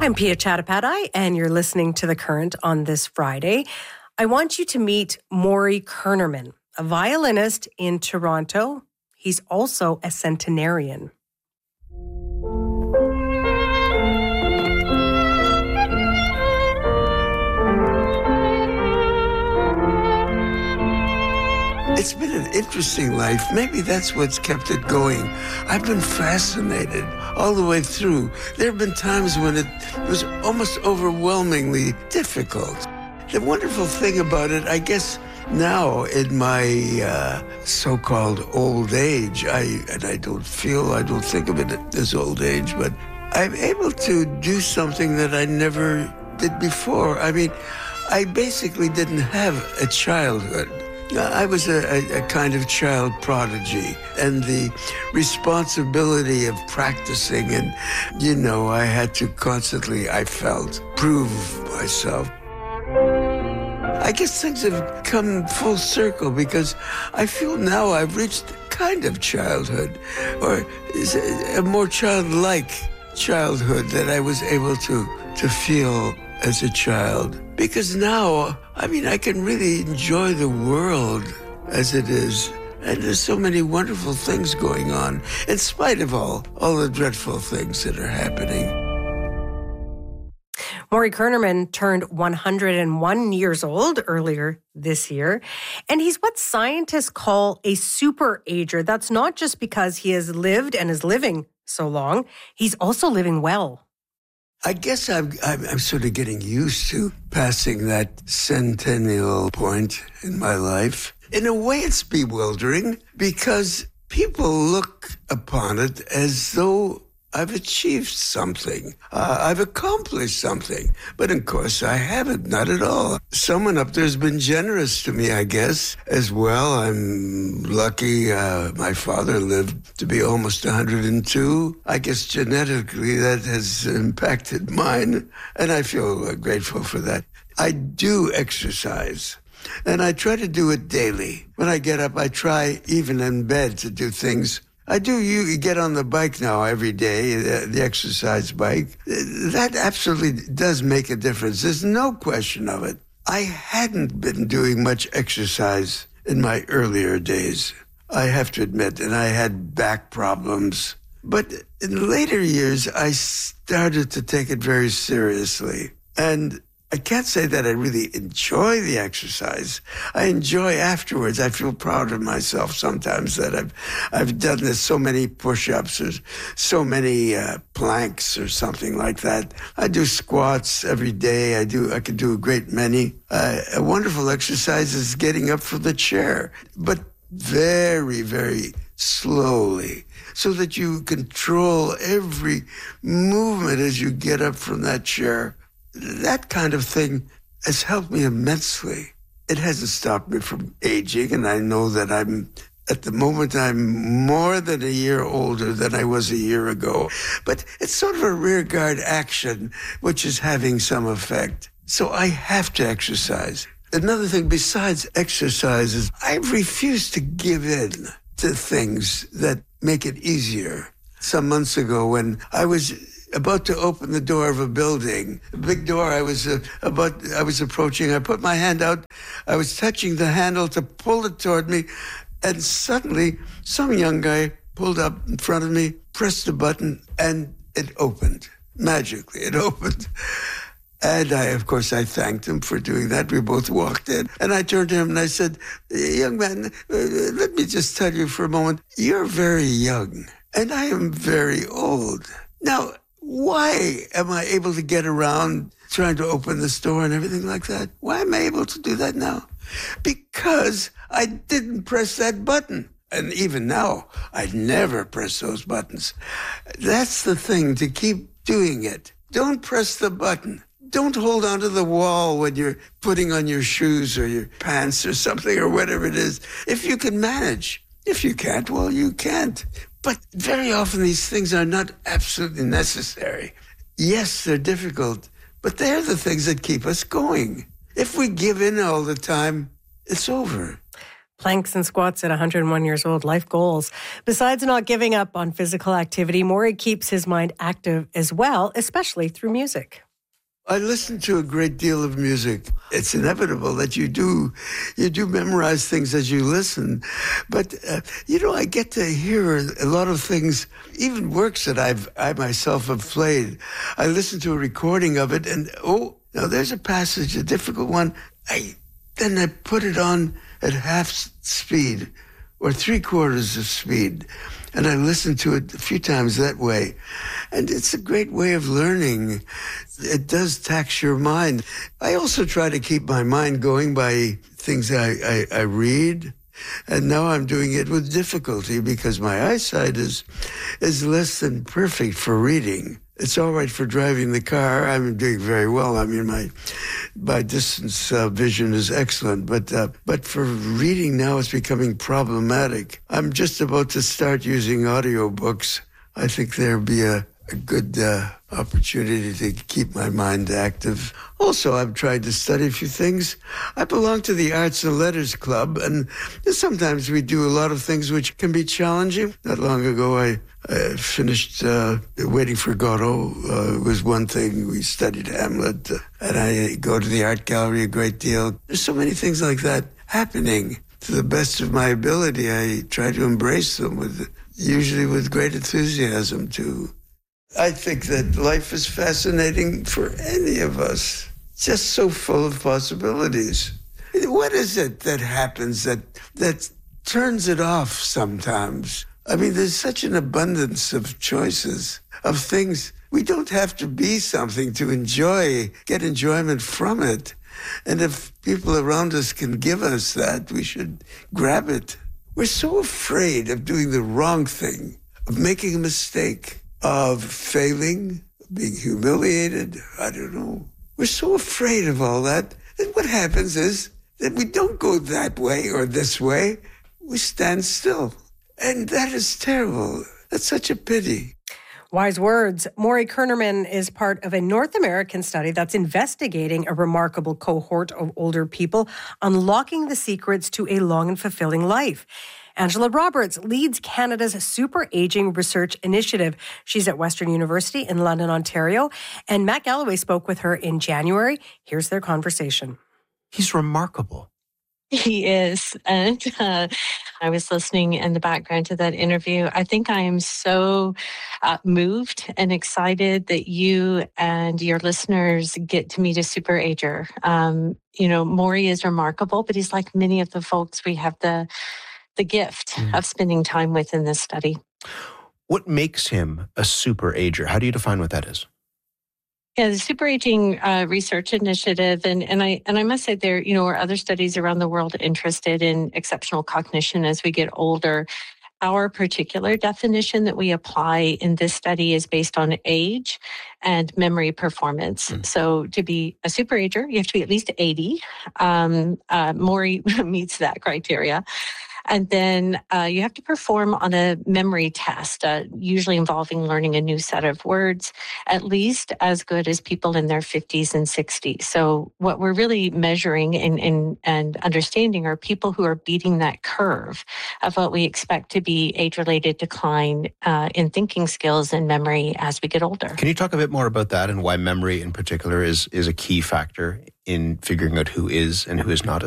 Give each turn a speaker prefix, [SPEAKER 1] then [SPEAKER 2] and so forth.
[SPEAKER 1] I'm Pia Chattopadhyay, and you're listening to The Current on this Friday. I want you to meet Maury Kernerman, a violinist in Toronto. He's also a centenarian.
[SPEAKER 2] It's been an interesting life. Maybe that's what's kept it going. I've been fascinated all the way through. There have been times when it was almost overwhelmingly difficult. The wonderful thing about it, I guess now in my so-called old age, I don't think of it as old age, but I'm able to do something that I never did before. I mean, I basically didn't have a childhood. I was a kind of child prodigy, and the responsibility of practicing and, I had to constantly, I felt, prove myself. I guess things have come full circle because I feel now I've reached kind of childhood, or a more childlike childhood that I was able to feel as a child. Because now, I can really enjoy the world as it is. And there's so many wonderful things going on, in spite of all the dreadful things that are happening.
[SPEAKER 1] Maury Kernerman turned 101 years old earlier this year, and he's what scientists call a super-ager. That's not just because he has lived and is living so long. He's also living well.
[SPEAKER 2] I guess I'm sort of getting used to passing that centennial point in my life. In a way, it's bewildering because people look upon it as though I've achieved something. I've accomplished something. But of course, I haven't, not at all. Someone up there has been generous to me, I guess, as well. I'm lucky. My father lived to be almost 102. I guess genetically that has impacted mine, and I feel grateful for that. I do exercise, and I try to do it daily. When I get up, I try, even in bed, to do things. I do. You get on the bike now every day, the exercise bike. That absolutely does make a difference. There's no question of it. I hadn't been doing much exercise in my earlier days, I have to admit, and I had back problems. But in later years, I started to take it very seriously. And I can't say that I really enjoy the exercise. I enjoy afterwards. I feel proud of myself sometimes that I've done this, so many push-ups or so many planks or something like that. I do squats every day. I can do a great many. A wonderful exercise is getting up from the chair, but very, very slowly, so that you control every movement as you get up from that chair. That kind of thing has helped me immensely. It hasn't stopped me from aging, and I know that at the moment, I'm more than a year older than I was a year ago. But it's sort of a rearguard action, which is having some effect. So I have to exercise. Another thing besides exercise is I've refused to give in to things that make it easier. Some months ago, when I was about to open the door of a building, a big door I was approaching. I put my hand out. I was touching the handle to pull it toward me, and suddenly some young guy pulled up in front of me, pressed a button, and it opened. Magically, it opened. And of course, I thanked him for doing that. We both walked in, and I turned to him and I said, "Young man, let me just tell you for a moment, you're very young, and I am very old. Now, why am I able to get around trying to open the store and everything like that? Why am I able to do that now? Because I didn't press that button. And even now, I never press those buttons. That's the thing, to keep doing it. Don't press the button. Don't hold onto the wall when you're putting on your shoes or your pants or something or whatever it is. If you can manage. If you can't, well, you can't. But very often these things are not absolutely necessary. Yes, they're difficult, but they're the things that keep us going. If we give in all the time, it's over.
[SPEAKER 1] Planks and squats at 101 years old, life goals. Besides not giving up on physical activity, Maury keeps his mind active as well, especially through music.
[SPEAKER 2] I listen to a great deal of music. It's inevitable that you do memorize things as you listen. But, I get to hear a lot of things, even works that I myself have played. I listen to a recording of it and, now there's a passage, a difficult one. Then I put it on at half speed or 3/4 of speed. And I listen to it a few times that way. And it's a great way of learning. It does tax your mind. I also try to keep my mind going by things I read. And now I'm doing it with difficulty because my eyesight is less than perfect for reading. It's all right for driving the car. I'm doing very well. I mean, my distance vision is excellent, but for reading now it's becoming problematic. I'm just about to start using audiobooks. I think there'll be a good opportunity to keep my mind active. Also, I've tried to study a few things. I belong to the Arts and Letters Club, and sometimes we do a lot of things which can be challenging. Not long ago, I finished Waiting for Godot. Was one thing. We studied Hamlet, and I go to the art gallery a great deal. There's so many things like that happening. To the best of my ability, I try to embrace them usually with great enthusiasm, too. I think that life is fascinating for any of us, just so full of possibilities. What is it that happens that turns it off sometimes? I mean, there's such an abundance of choices, of things. We don't have to be something to get enjoyment from it. And if people around us can give us that, we should grab it. We're so afraid of doing the wrong thing, of making a mistake, of failing, being humiliated. I don't know. We're so afraid of all that. And what happens is that we don't go that way or this way. We stand still. And that is terrible. That's such a pity.
[SPEAKER 1] Wise words. Maury Kernerman is part of a North American study that's investigating a remarkable cohort of older people, unlocking the secrets to a long and fulfilling life. Angela Roberts leads Canada's Super Aging Research Initiative. She's at Western University in London, Ontario, and Matt Galloway spoke with her in January. Here's their conversation.
[SPEAKER 3] He's remarkable.
[SPEAKER 4] He is. And I was listening in the background to that interview. I think I am so moved and excited that you and your listeners get to meet a super ager. Maury is remarkable, but he's like many of the folks we have the gift of spending time with in this study.
[SPEAKER 3] What makes him a super ager? How do you define what that is?
[SPEAKER 4] Yeah, the Super Aging Research Initiative, and I must say there, are other studies around the world interested in exceptional cognition as we get older. Our particular definition that we apply in this study is based on age and memory performance. So to be a super ager, you have to be at least 80. Maury meets that criteria. And then you have to perform on a memory test, usually involving learning a new set of words, at least as good as people in their 50s and 60s. So what we're really measuring and understanding are people who are beating that curve of what we expect to be age-related decline in thinking skills and memory as we get older.
[SPEAKER 3] Can you talk a bit more about that and why memory in particular is a key factor in figuring out who is and who is not